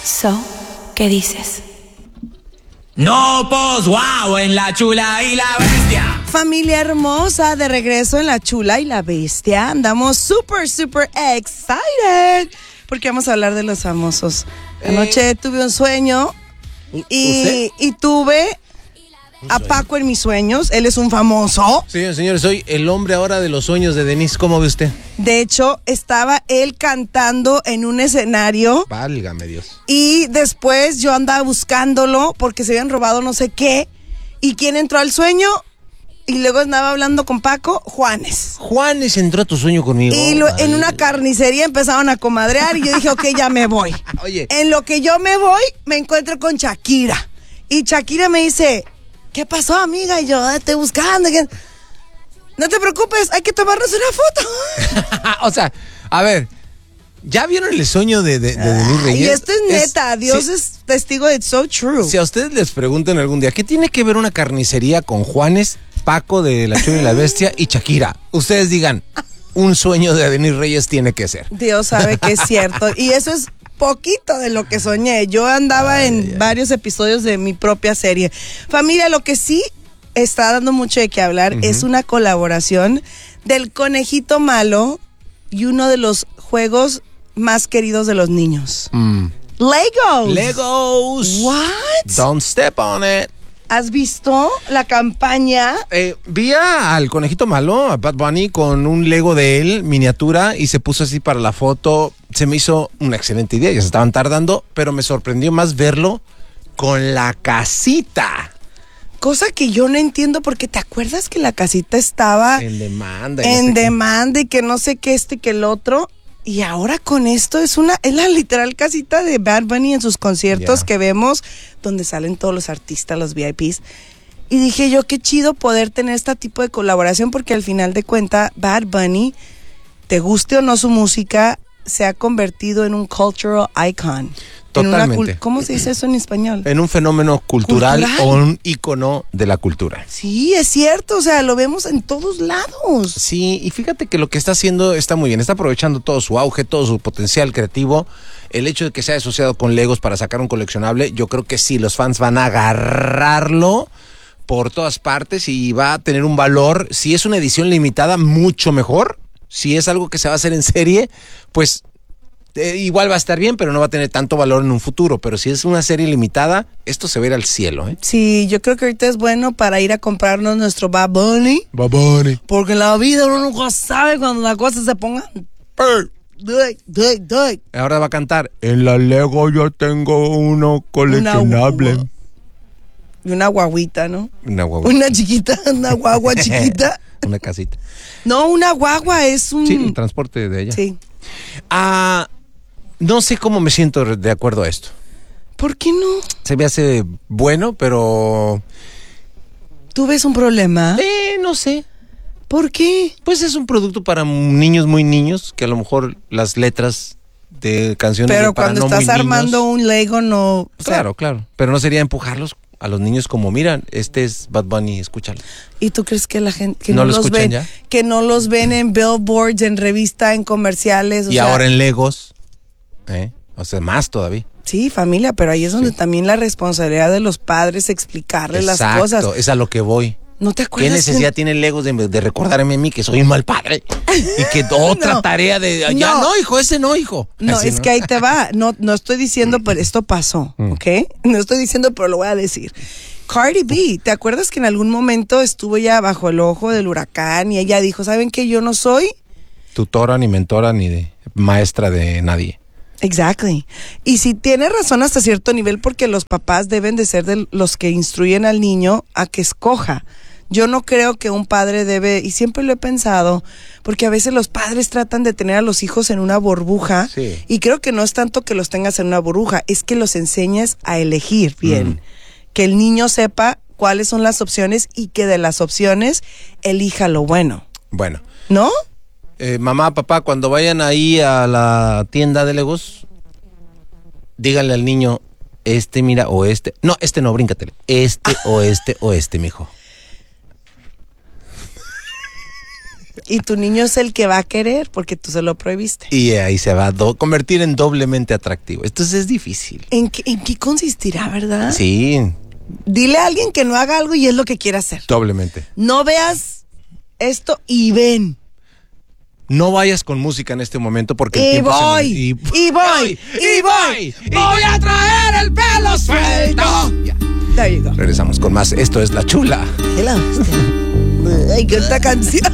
So, ¿qué dices? No, pues, wow, en La Chula y la Bestia. Familia hermosa, de regreso en La Chula y la Bestia. Andamos super excited porque vamos a hablar de los famosos. Anoche tuve un sueño y tuve a Paco en mis sueños. Él es un famoso. Sí, señores, soy el hombre ahora de los sueños de Denise. ¿Cómo ve usted? De hecho, estaba él cantando en un escenario. Válgame Dios. Y después yo andaba buscándolo porque se habían robado no sé qué. ¿Y quién entró al sueño? Y luego andaba hablando con Paco, Juanes. Juanes entró a tu sueño conmigo. Y en una carnicería empezaron a comadrear y yo dije, ok, ya me voy. Oye. En lo que yo me voy, me encuentro con Shakira. Y Shakira me dice, ¿qué pasó, amiga? Y yo, estoy buscando. No te preocupes, hay que tomarnos una foto. O sea, a ver, ¿ya vieron el sueño de Denise Reyes? Y esto es neta, Dios es testigo de so true. Si a ustedes les preguntan algún día, ¿qué tiene que ver una carnicería con Juanes, Paco de La Chula y la Bestia y Shakira? Ustedes digan, un sueño de Denise Reyes tiene que ser. Dios sabe que es cierto. Y eso es poquito de lo que soñé. Yo andaba en varios episodios de mi propia serie. Familia, lo que sí está dando mucho de qué hablar es una colaboración del Conejito Malo y uno de los juegos más queridos de los niños. Legos. What? Don't step on it. ¿Has visto la campaña? Vi al Conejito Malo, a Bad Bunny, con un Lego de él, miniatura, y se puso así para la foto. Se me hizo una excelente idea, ya se estaban tardando, pero me sorprendió más verlo con la casita. Cosa que yo no entiendo, porque ¿te acuerdas que la casita estaba En demanda. en demanda y que no sé qué y que el otro? Y ahora con esto es la literal casita de Bad Bunny en sus conciertos que vemos, donde salen todos los artistas, los VIPs. Y dije yo, qué chido poder tener este tipo de colaboración, porque al final de cuentas, Bad Bunny, te guste o no su música, se ha convertido en un cultural icon. Totalmente. ¿Cómo se dice eso en español? En un fenómeno cultural o un ícono de la cultura. Sí, es cierto, o sea, lo vemos en todos lados. Sí, y fíjate que lo que está haciendo está muy bien, está aprovechando todo su auge, todo su potencial creativo. El hecho de que sea asociado con Legos para sacar un coleccionable, yo creo que sí, los fans van a agarrarlo por todas partes y va a tener un valor. Si es una edición limitada, mucho mejor. Si es algo que se va a hacer en serie, pues igual va a estar bien, pero no va a tener tanto valor en un futuro. Pero si es una serie limitada, esto se va a ir al cielo, ¿eh? Sí, yo creo que ahorita es bueno para ir a comprarnos nuestro Bad Bunny. Bad Bunny. Porque en la vida uno nunca sabe cuando las cosas se pongan. Ahora va a cantar. En la Lego yo tengo uno coleccionable. Y una guaguita, ¿no? Una guagua. Una chiquita, una guagua chiquita. Una casita. No, una guagua es un... Sí, el transporte de ella. Sí. No sé cómo me siento de acuerdo a esto. ¿Por qué no? Se me hace bueno, pero... ¿Tú ves un problema? No sé. ¿Por qué? Pues es un producto para niños muy niños, que a lo mejor las letras de canciones pero para cuando no estás muy armando niños, un Lego no... o sea, claro. Pero no sería empujarlos a los niños como, mira, este es Bad Bunny, escúchalo. ¿Y tú crees que la gente que ¿No no lo los escuchan ven, ya? que no los ven en billboards, en revista, en comerciales? Y ahora en Legos, o sea, más todavía. Sí, familia, pero ahí es donde también la responsabilidad de los padres explicarles las cosas. Exacto, es a lo que voy. ¿No te acuerdas? ¿Qué necesidad tienen Legos de recordarme a mí que soy un mal padre? Y que otra tarea de... Ya no, hijo, ese no, hijo. No, así, es que ahí te va. No estoy diciendo, pero esto pasó, ¿ok? No estoy diciendo, pero lo voy a decir. Cardi B, ¿te acuerdas que en algún momento estuvo ya bajo el ojo del huracán y ella dijo, ¿saben qué? Yo no soy tutora, ni mentora, ni de maestra de nadie. Exactly. Y sí tiene razón hasta cierto nivel, porque los papás deben de ser de los que instruyen al niño a que escoja. Yo no creo que un padre debe, y siempre lo he pensado, porque a veces los padres tratan de tener a los hijos en una burbuja, y creo que no es tanto que los tengas en una burbuja, es que los enseñes a elegir bien. Que el niño sepa cuáles son las opciones y que de las opciones elija lo bueno. Bueno. ¿No? Mamá, papá, cuando vayan ahí a la tienda de Legos, díganle al niño, mira, o este. No, no, bríncatele. O este, mijo. Y tu niño es el que va a querer porque tú se lo prohibiste. Y ahí se va a convertir en doblemente atractivo. Entonces es difícil. ¿En qué consistirá, verdad? Sí, Dile a alguien que no haga algo y es lo que quiere hacer. doblemente. No veas esto y ven. No vayas con música en este momento porque el Y tiempo voy, y voy, y voy. Voy a traer el pelo suelto. Ya. There you go. Regresamos con más. Esto es La Chula. Ay, qué esta canción.